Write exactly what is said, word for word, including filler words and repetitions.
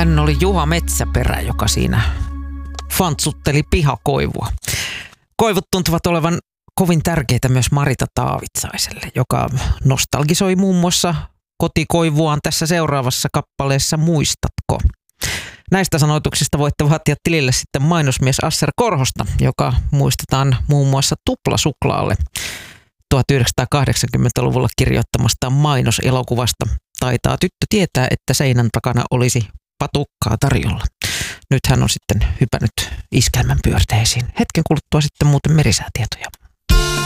Hän oli Juha Metsäperä, joka siinä fantsutteli pihakoivua. Koivut tuntuvat olevan kovin tärkeitä myös Marita Taavitsaiselle, joka nostalgisoi muun muassa kotikoivuaan tässä seuraavassa kappaleessa Muistatko? Näistä sanoituksista voitte vaatia tilille sitten mainosmies Asser Korhosta, joka muistetaan muun muassa Tuplasuklaalle tuhatyhdeksänsataakahdeksankymmentäluvulla kirjoittamastaan mainoselokuvasta. Taitaa tyttö tietää, että seinän takana olisi patukkaa tarjolla. Nyt hän on sitten hypännyt iskelmän pyörteisiin. Hetken kuluttua sitten muuten merisäätietoja.